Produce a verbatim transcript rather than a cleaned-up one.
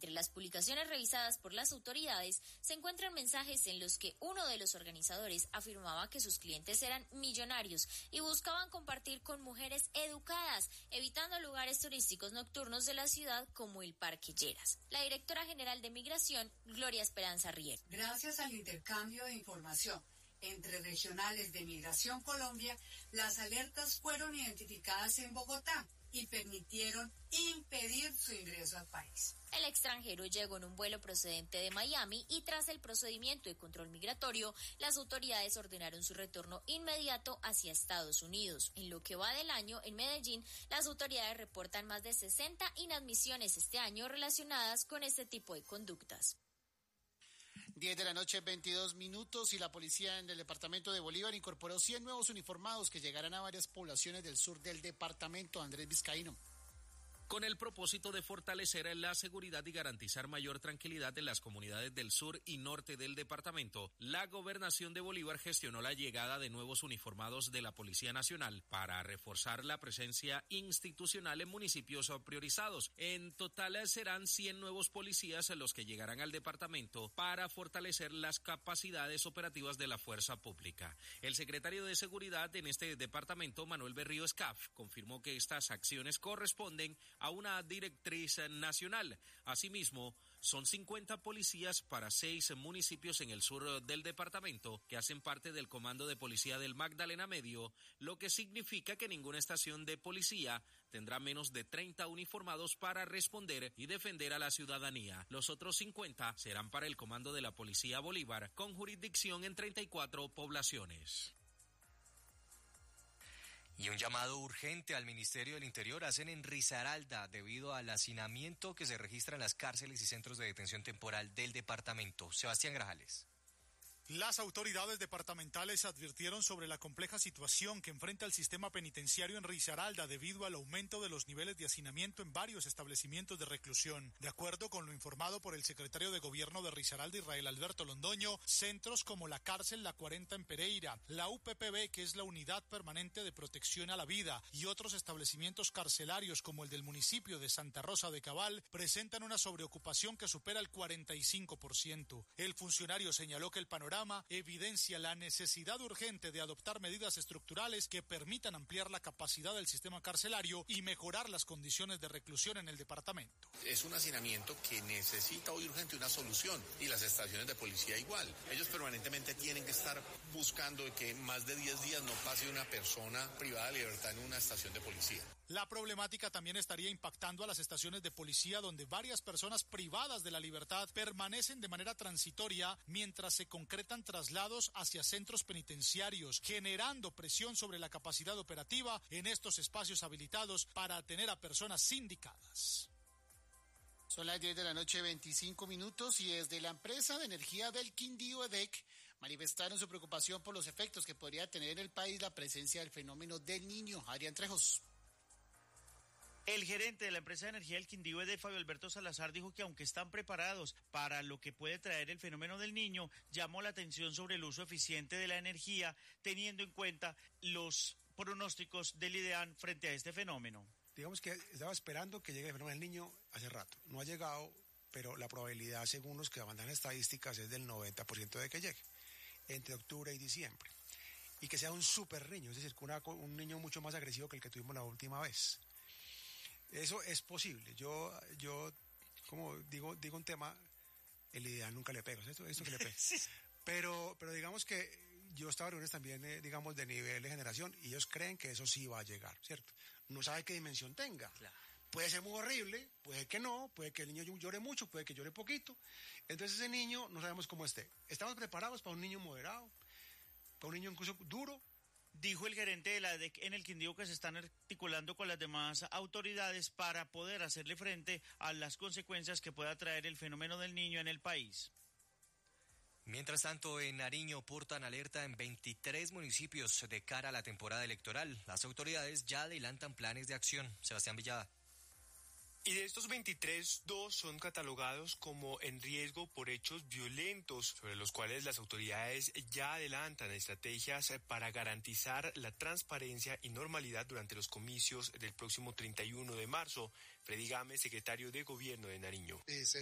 Entre las publicaciones revisadas por las autoridades se encuentran mensajes en los que uno de los organizadores afirmaba que sus clientes eran millonarios y buscaban compartir con mujeres educadas, evitando lugares turísticos nocturnos de la ciudad como el Parque Lleras. La directora general de Migración, Gloria Esperanza Riel. Gracias al intercambio de información entre regionales de Migración Colombia, las alertas fueron identificadas en Bogotá y permitieron impedir su ingreso al país. El extranjero llegó en un vuelo procedente de Miami y tras el procedimiento de control migratorio, las autoridades ordenaron su retorno inmediato hacia Estados Unidos. En lo que va del año, en Medellín, las autoridades reportan más de sesenta inadmisiones este año relacionadas con este tipo de conductas. diez de la noche, veintidós minutos, y la policía en el departamento de Bolívar incorporó cien nuevos uniformados que llegarán a varias poblaciones del sur del departamento. Andrés Vizcaíno. Con el propósito de fortalecer la seguridad y garantizar mayor tranquilidad en las comunidades del sur y norte del departamento, la Gobernación de Bolívar gestionó la llegada de nuevos uniformados de la Policía Nacional para reforzar la presencia institucional en municipios priorizados. En total serán cien nuevos policías los que llegarán al departamento para fortalecer las capacidades operativas de la fuerza pública. El secretario de Seguridad en este departamento, Manuel Berrío Escaf, confirmó que estas acciones corresponden a una directriz nacional. Asimismo, son cincuenta policías para seis municipios en el sur del departamento que hacen parte del Comando de Policía del Magdalena Medio, lo que significa que ninguna estación de policía tendrá menos de treinta uniformados para responder y defender a la ciudadanía. Los otros cincuenta serán para el Comando de la Policía Bolívar, con jurisdicción en treinta y cuatro poblaciones. Y un llamado urgente al Ministerio del Interior hacen en Risaralda debido al hacinamiento que se registra en las cárceles y centros de detención temporal del departamento. Sebastián Grajales. Las autoridades departamentales advirtieron sobre la compleja situación que enfrenta el sistema penitenciario en Risaralda debido al aumento de los niveles de hacinamiento en varios establecimientos de reclusión. De acuerdo con lo informado por el secretario de Gobierno de Risaralda, Israel Alberto Londoño, centros como la cárcel La cuarenta en Pereira, la U P P B, que es la Unidad Permanente de Protección a la Vida, y otros establecimientos carcelarios como el del municipio de Santa Rosa de Cabal, presentan una sobreocupación que supera el cuarenta y cinco por ciento. El funcionario señaló que el panorama evidencia la necesidad urgente de adoptar medidas estructurales que permitan ampliar la capacidad del sistema carcelario y mejorar las condiciones de reclusión en el departamento. Es un hacinamiento que necesita hoy urgente una solución, y las estaciones de policía igual. Ellos permanentemente tienen que estar buscando que más de diez días no pase una persona privada de libertad en una estación de policía. La problemática también estaría impactando a las estaciones de policía, donde varias personas privadas de la libertad permanecen de manera transitoria mientras se concretan traslados hacia centros penitenciarios, generando presión sobre la capacidad operativa en estos espacios habilitados para atender a personas sindicadas. Son las diez de la noche, veinticinco minutos, y desde la empresa de energía del Quindío, EDEC, manifestaron su preocupación por los efectos que podría tener en el país la presencia del fenómeno del Niño. Adrián Trejos. El gerente de la empresa de energía del Quindío, EDEC, Fabio Alberto Salazar, dijo que aunque están preparados para lo que puede traer el fenómeno del Niño, llamó la atención sobre el uso eficiente de la energía, teniendo en cuenta los pronósticos del IDEAN frente a este fenómeno. Digamos que estaba esperando que llegue el fenómeno del Niño hace rato. No ha llegado, pero la probabilidad, según los que mandan estadísticas, es del noventa por ciento de que llegue entre octubre y diciembre. Y que sea un super niño, es decir, una, un niño mucho más agresivo que el que tuvimos la última vez. Eso es posible. Yo, yo como digo, digo un tema, el ideal nunca le pega, ¿cierto? Esto que le pega. Sí. Pero, pero digamos que yo estaba en reuniones también, eh, digamos, de nivel de generación, y ellos creen que eso sí va a llegar, ¿cierto? No sabe qué dimensión tenga. Claro. Puede ser muy horrible, puede que no, puede que el niño llore mucho, puede que llore poquito. Entonces ese niño no sabemos cómo esté. Estamos preparados para un niño moderado, para un niño incluso duro. Dijo el gerente de la EDEC en el Quindío que se están articulando con las demás autoridades para poder hacerle frente a las consecuencias que pueda traer el fenómeno del Niño en el país. Mientras tanto, en Nariño portan alerta en veintitrés municipios de cara a la temporada electoral. Las autoridades ya adelantan planes de acción. Sebastián Villada. Y de estos veintitrés, dos son catalogados como en riesgo por hechos violentos, sobre los cuales las autoridades ya adelantan estrategias para garantizar la transparencia y normalidad durante los comicios del próximo treinta y uno de marzo. Freddy Gámez, secretario de Gobierno de Nariño. Eh, se